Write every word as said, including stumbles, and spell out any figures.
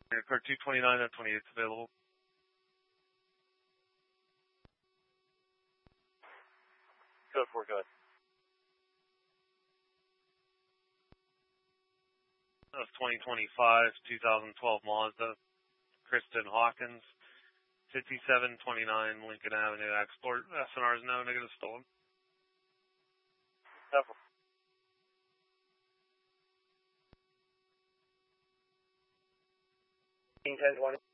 Car two twenty-nine at twenty-eight is available. Code four, go ahead. That was twenty twenty-five, twenty twelve Mazda, Kristen Hawkins, fifty-seven twenty-nine Lincoln Avenue, export. S N R is no negative stolen. Several. ten twenty.